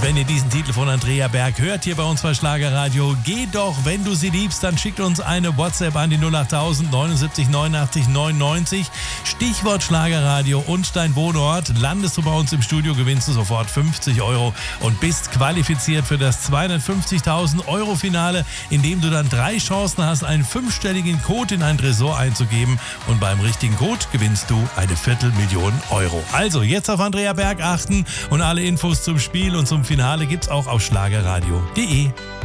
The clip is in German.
Wenn ihr diesen Titel von Andrea Berg hört hier bei uns bei Schlagerradio, geh doch, wenn du sie liebst, dann schickt uns eine WhatsApp an die 08000 79 89 99. Stichwort Schlagerradio und dein Wohnort. Landest du bei uns im Studio, gewinnst du sofort 50 € und bist qualifiziert für das 250.000 € Finale, in dem du dann 3 Chancen hast, einen 5-stelligen Code in ein Tresor einzugeben und beim richtigen Code gewinnst du eine 250.000 €. Also jetzt auf Andrea Berg achten und alle Infos zum Spiel und zum Finale gibt's auch auf schlagerradio.de.